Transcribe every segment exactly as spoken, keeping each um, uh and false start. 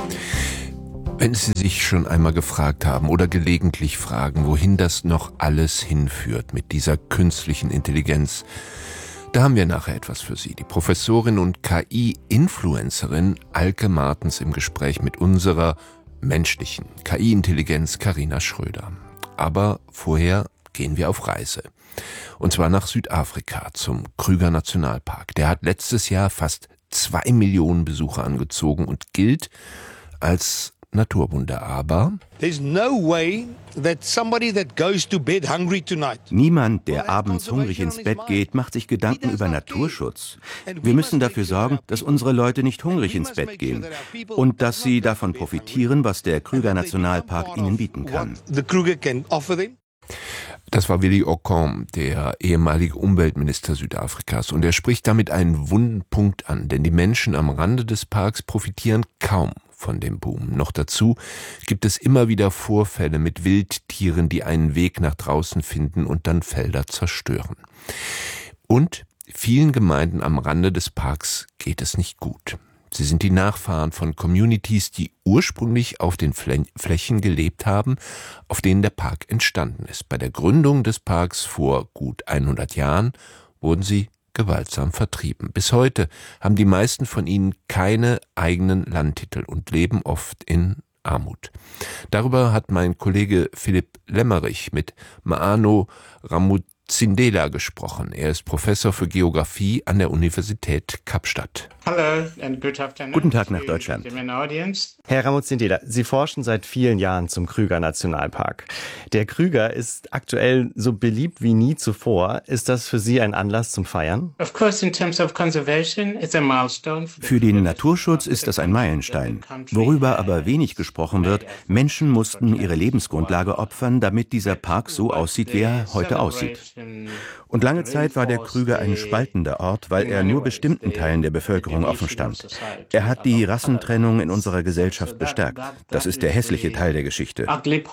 Wenn Sie sich schon einmal gefragt haben oder gelegentlich fragen, wohin das noch alles hinführt mit dieser künstlichen Intelligenz, da haben wir nachher etwas für Sie. Die Professorin und K I-Influencerin Alke Martens im Gespräch mit unserer menschlichen K I-Intelligenz Carina Schröder. Aber vorher gehen wir auf Reise. Und zwar nach Südafrika zum Kruger Nationalpark. Der hat letztes Jahr fast zwei Millionen Besucher angezogen und gilt als Naturwunder, aber niemand, der abends hungrig ins Bett geht, macht sich Gedanken über Naturschutz. Wir müssen dafür sorgen, dass unsere Leute nicht hungrig ins Bett gehen und dass sie davon profitieren, was der Kruger Nationalpark ihnen bieten kann. Das war Willy Ocamp, der ehemalige Umweltminister Südafrikas, und er spricht damit einen wunden Punkt an, denn die Menschen am Rande des Parks profitieren kaum von dem Boom. Noch dazu gibt es immer wieder Vorfälle mit Wildtieren, die einen Weg nach draußen finden und dann Felder zerstören. Und vielen Gemeinden am Rande des Parks geht es nicht gut. Sie sind die Nachfahren von Communities, die ursprünglich auf den Flächen gelebt haben, auf denen der Park entstanden ist. Bei der Gründung des Parks vor gut hundert Jahren wurden sie gewaltsam vertrieben. Bis heute haben die meisten von ihnen keine eigenen Landtitel und leben oft in Armut. Darüber hat mein Kollege Philipp Lemmerich mit Maano Ramutsindela gesprochen. Er ist Professor für Geographie an der Universität Kapstadt. Hello and good afternoon. Guten Tag nach Deutschland. Herr Ramutsindela, Sie forschen seit vielen Jahren zum Kruger Nationalpark. Der Kruger ist aktuell so beliebt wie nie zuvor. Ist das für Sie ein Anlass zum Feiern? Für den Naturschutz ist das ein Meilenstein. Worüber aber wenig gesprochen wird, Menschen mussten ihre Lebensgrundlage opfern, damit dieser Park so aussieht, wie er heute aussieht. Und lange Zeit war der Kruger ein spaltender Ort, weil er nur bestimmten Teilen der Bevölkerung offen stand. Er hat die Rassentrennung in unserer Gesellschaft bestärkt. Das ist der hässliche Teil der Geschichte.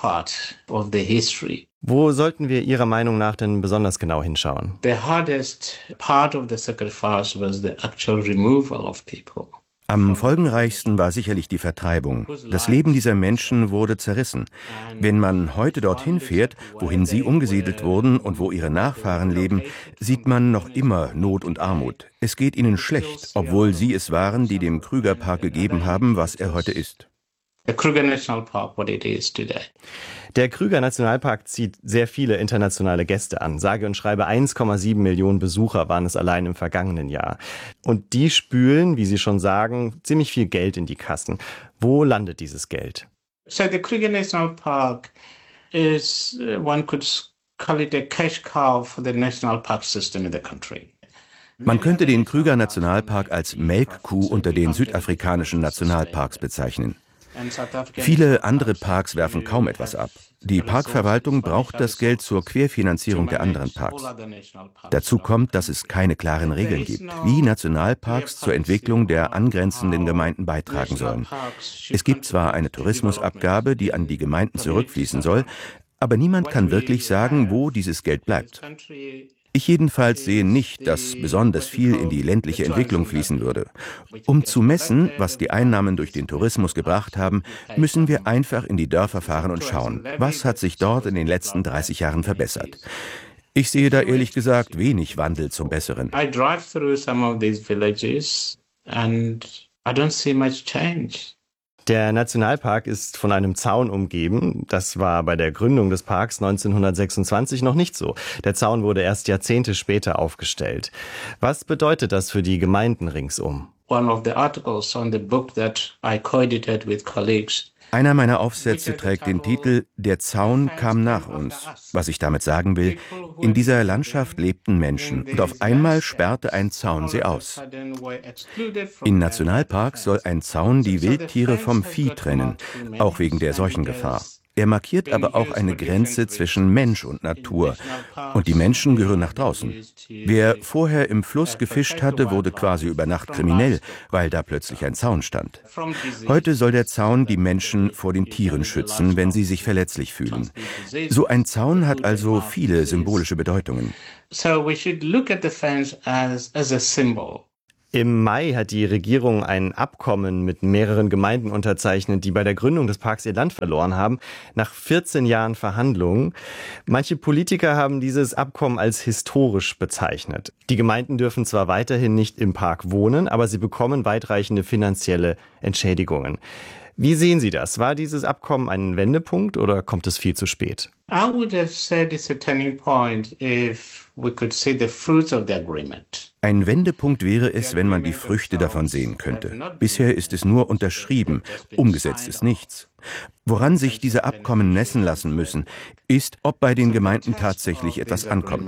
Wo sollten wir Ihrer Meinung nach denn besonders genau hinschauen? The hardest part of the sacrifice was the actual removal of people. Am folgenreichsten war sicherlich die Vertreibung. Das Leben dieser Menschen wurde zerrissen. Wenn man heute dorthin fährt, wohin sie umgesiedelt wurden und wo ihre Nachfahren leben, sieht man noch immer Not und Armut. Es geht ihnen schlecht, obwohl sie es waren, die dem Kruger Park gegeben haben, was er heute ist. The Kruger National Park, what it is today. Der Kruger Nationalpark zieht sehr viele internationale Gäste an. Sage und schreibe eins Komma sieben Millionen Besucher waren es allein im vergangenen Jahr. Und die spülen, wie Sie schon sagen, ziemlich viel Geld in die Kassen. Wo landet dieses Geld? So the Kruger National Park is, one could call it a cash cow for the national park system in the country. Man könnte den Kruger Nationalpark als Melkkuh unter den südafrikanischen Nationalparks bezeichnen. Viele andere Parks werfen kaum etwas ab. Die Parkverwaltung braucht das Geld zur Querfinanzierung der anderen Parks. Dazu kommt, dass es keine klaren Regeln gibt, wie Nationalparks zur Entwicklung der angrenzenden Gemeinden beitragen sollen. Es gibt zwar eine Tourismusabgabe, die an die Gemeinden zurückfließen soll, aber niemand kann wirklich sagen, wo dieses Geld bleibt. Ich jedenfalls sehe nicht, dass besonders viel in die ländliche Entwicklung fließen würde. Um zu messen, was die Einnahmen durch den Tourismus gebracht haben, müssen wir einfach in die Dörfer fahren und schauen, was hat sich dort in den letzten dreißig Jahren verbessert. Ich sehe da ehrlich gesagt wenig Wandel zum Besseren. I drive through some of these villages and I don't see much change. Der Nationalpark ist von einem Zaun umgeben. Das war bei der Gründung des Parks neunzehnhundertsechsundzwanzig noch nicht so. Der Zaun wurde erst Jahrzehnte später aufgestellt. Was bedeutet das für die Gemeinden ringsum? One of the articles on the book that I co-edited with colleagues. Einer meiner Aufsätze trägt den Titel »Der Zaun kam nach uns«. Was ich damit sagen will, in dieser Landschaft lebten Menschen und auf einmal sperrte ein Zaun sie aus. In Nationalparks soll ein Zaun die Wildtiere vom Vieh trennen, auch wegen der Seuchengefahr. Er markiert aber auch eine Grenze zwischen Mensch und Natur. Und die Menschen gehören nach draußen. Wer vorher im Fluss gefischt hatte, wurde quasi über Nacht kriminell, weil da plötzlich ein Zaun stand. Heute soll der Zaun die Menschen vor den Tieren schützen, wenn sie sich verletzlich fühlen. So ein Zaun hat also viele symbolische Bedeutungen. So we should look at the fence as, as a symbol. Im Mai hat die Regierung ein Abkommen mit mehreren Gemeinden unterzeichnet, die bei der Gründung des Parks ihr Land verloren haben, nach vierzehn Jahren Verhandlungen. Manche Politiker haben dieses Abkommen als historisch bezeichnet. Die Gemeinden dürfen zwar weiterhin nicht im Park wohnen, aber sie bekommen weitreichende finanzielle Entschädigungen. Wie sehen Sie das? War dieses Abkommen ein Wendepunkt oder kommt es viel zu spät? I would have said it's a turning point if we could see the fruits of the agreement. Ein Wendepunkt wäre es, wenn man die Früchte davon sehen könnte. Bisher ist es nur unterschrieben, umgesetzt ist nichts. Woran sich diese Abkommen messen lassen müssen, ist, ob bei den Gemeinden tatsächlich etwas ankommt.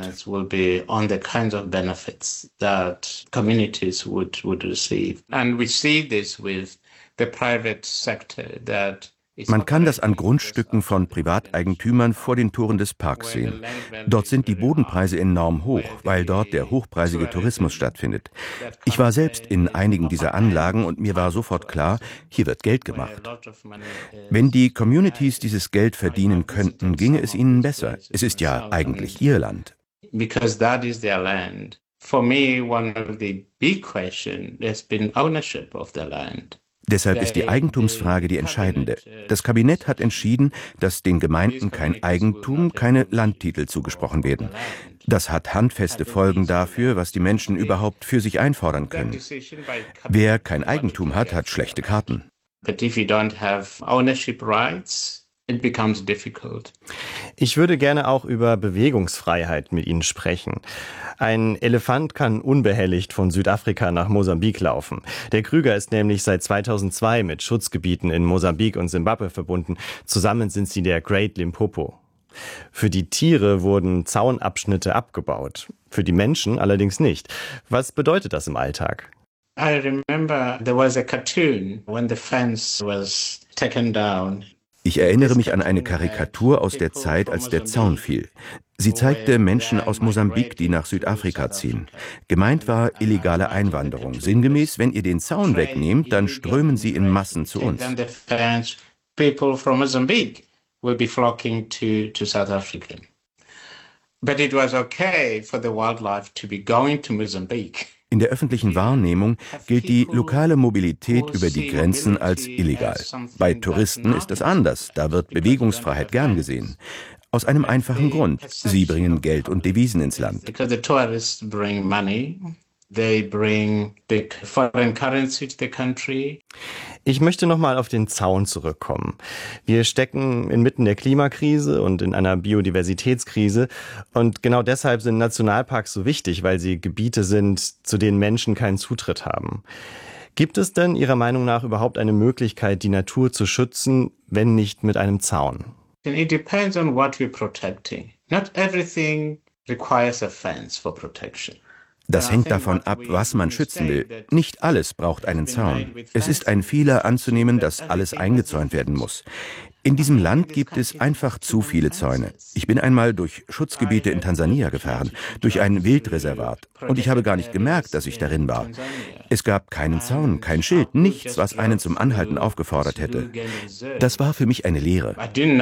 Man kann das an Grundstücken von Privateigentümern vor den Toren des Parks sehen. Dort sind die Bodenpreise enorm hoch, weil dort der hochpreisige Tourismus stattfindet. Ich war selbst in einigen dieser Anlagen und mir war sofort klar, hier wird Geld gemacht. Wenn die Communities dieses Geld verdienen könnten, ginge es ihnen besser. Es ist ja eigentlich ihr Land. Because that is their land. For me, one of the big questions has been ownership of the land. Deshalb ist die Eigentumsfrage die entscheidende. Das Kabinett hat entschieden, dass den Gemeinden kein Eigentum, keine Landtitel zugesprochen werden. Das hat handfeste Folgen dafür, was die Menschen überhaupt für sich einfordern können. Wer kein Eigentum hat, hat schlechte Karten. But if you don't have ownership rights, it becomes difficult. Ich würde gerne auch über Bewegungsfreiheit mit Ihnen sprechen. Ein Elefant kann unbehelligt von Südafrika nach Mosambik laufen. Der Kruger ist nämlich seit zweitausendzwei mit Schutzgebieten in Mosambik und Simbabwe verbunden. Zusammen sind sie der Great Limpopo. Für die Tiere wurden Zaunabschnitte abgebaut, für die Menschen allerdings nicht. Was bedeutet das im Alltag? I remember there was a cartoon when the fence was taken down. Ich erinnere mich an eine Karikatur aus der Zeit, als der Zaun fiel. Sie zeigte Menschen aus Mosambik, die nach Südafrika ziehen. Gemeint war illegale Einwanderung. Sinngemäß, wenn ihr den Zaun wegnehmt, dann strömen sie in Massen zu uns. People from Mozambique will be flocking to, to South Africa. But it was okay for the wildlife to be going to Mozambique. In der öffentlichen Wahrnehmung gilt die lokale Mobilität über die Grenzen als illegal. Bei Touristen ist es anders, da wird Bewegungsfreiheit gern gesehen. Aus einem einfachen Grund, sie bringen Geld und Devisen ins Land. Ich möchte nochmal auf den Zaun zurückkommen. Wir stecken inmitten der Klimakrise und in einer Biodiversitätskrise. Und genau deshalb sind Nationalparks so wichtig, weil sie Gebiete sind, zu denen Menschen keinen Zutritt haben. Gibt es denn Ihrer Meinung nach überhaupt eine Möglichkeit, die Natur zu schützen, wenn nicht mit einem Zaun? It depends on what we're protecting. Not everything requires a fence for protection. Das hängt davon ab, was man schützen will. Nicht alles braucht einen Zaun. Es ist ein Fehler anzunehmen, dass alles eingezäunt werden muss. In diesem Land gibt es einfach zu viele Zäune. Ich bin einmal durch Schutzgebiete in Tansania gefahren, durch ein Wildreservat. Und ich habe gar nicht gemerkt, dass ich darin war. Es gab keinen Zaun, kein Schild, nichts, was einen zum Anhalten aufgefordert hätte. Das war für mich eine Lehre.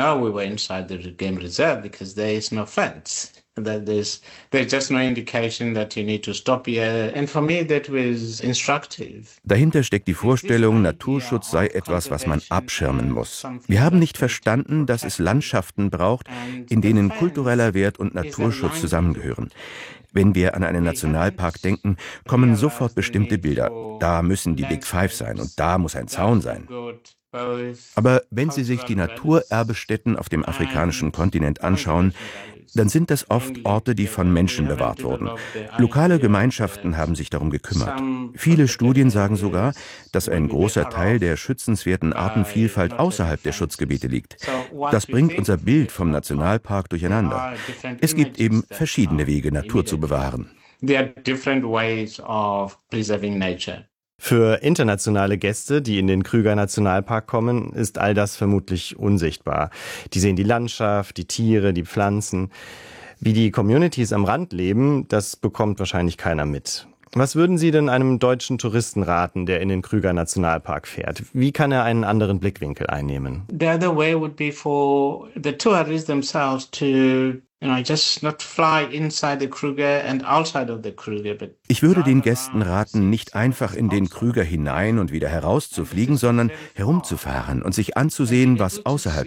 That there's, there's just no indication that you need to stop here. And for me, that was instructive. Dahinter steckt die Vorstellung, Naturschutz sei etwas, was man abschirmen muss. Wir haben nicht verstanden, dass es Landschaften braucht, in denen kultureller Wert und Naturschutz zusammengehören. Wenn wir an einen Nationalpark denken, kommen sofort bestimmte Bilder. Da müssen die Big Five sein und da muss ein Zaun sein. Aber wenn Sie sich die Naturerbestätten auf dem afrikanischen Kontinent anschauen, dann sind das oft Orte, die von Menschen bewahrt wurden. Lokale Gemeinschaften haben sich darum gekümmert. Viele Studien sagen sogar, dass ein großer Teil der schützenswerten Artenvielfalt außerhalb der Schutzgebiete liegt. Das bringt unser Bild vom Nationalpark durcheinander. Es gibt eben verschiedene Wege, Natur zu bewahren. There are different ways of preserving nature. Für internationale Gäste, die in den Kruger Nationalpark kommen, ist all das vermutlich unsichtbar. Die sehen die Landschaft, die Tiere, die Pflanzen. Wie die Communities am Rand leben, das bekommt wahrscheinlich keiner mit. Was würden Sie denn einem deutschen Touristen raten, der in den Kruger Nationalpark fährt? Wie kann er einen anderen Blickwinkel einnehmen? The other way would be for the tourists themselves to Ich würde den Gästen raten, nicht einfach in den Krüger hinein und wieder herauszufliegen, sondern herumzufahren und sich anzusehen, was außerhalb